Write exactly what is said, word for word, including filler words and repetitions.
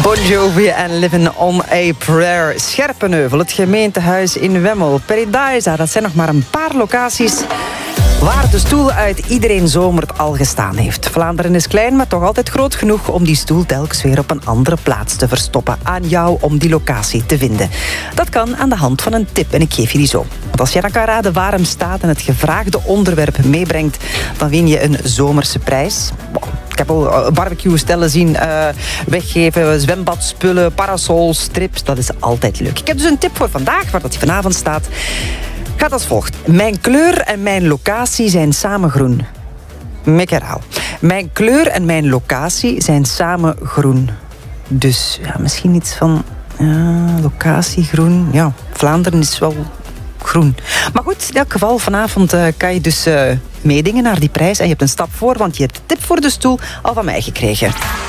Bon Jovi en Living on a Prayer. Scherpenheuvel, het gemeentehuis in Wemmel, Paradise, dat zijn nog maar een paar locaties waar de stoel uit Iedereen Zomert al gestaan heeft. Vlaanderen is klein, maar toch altijd groot genoeg om die stoel telkens weer op een andere plaats te verstoppen. Aan jou om die locatie te vinden. Dat kan aan de hand van een tip en ik geef je die zo. Want als jij dan kan raden waar hem staat en het gevraagde onderwerp meebrengt, dan win je een zomerse prijs. Ik heb al barbecue-stellen zien uh, weggeven, zwembadspullen, parasols, strips. Dat is altijd leuk. Ik heb dus een tip voor vandaag, waar dat die vanavond staat. Gaat als volgt. Mijn kleur en mijn locatie zijn samen groen. Ik herhaal. Mijn kleur en mijn locatie zijn samen groen. Dus ja, misschien iets van uh, locatie groen. Ja, Vlaanderen is wel groen. Maar goed, in elk geval, vanavond uh, kan je dus uh, meedingen naar die prijs. En je hebt een stap voor, want je hebt de tip voor de stoel al van mij gekregen.